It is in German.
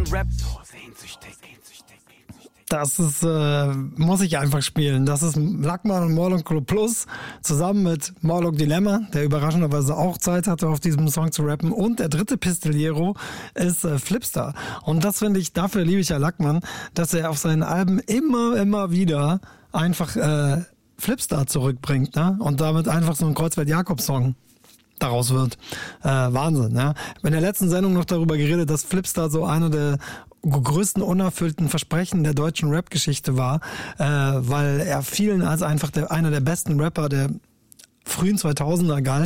Rap so sehnsüchtig. Das ist, muss ich einfach spielen. Das ist Lackmann und Morlock Plus zusammen mit Morlock Dilemma, der überraschenderweise auch Zeit hatte, auf diesem Song zu rappen. Und der dritte Pistoliero ist Flipstar. Und das finde ich, dafür liebe ich ja Lackmann, dass er auf seinen Alben immer wieder einfach Flipstar zurückbringt, ne? Und damit einfach so ein Kreuzfeld-Jakobs-Song daraus wird. Wahnsinn, ja. In der letzten Sendung noch darüber geredet, dass Flipstar so einer der größten unerfüllten Versprechen der deutschen Rap-Geschichte war, weil er vielen als einfach einer der besten Rapper der frühen 2000er galt.